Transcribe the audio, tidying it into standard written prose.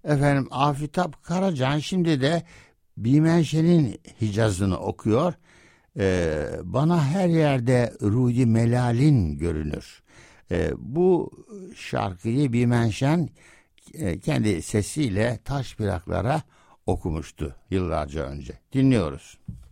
Efendim Afitap Karacan şimdi de Bimenşe'nin Hicazını okuyor. Bana her yerde Rudi Melal'in görünür. Bu şarkıyı Bimenşen kendi sesiyle taş plaklara okumuştu yıllarca önce. Dinliyoruz.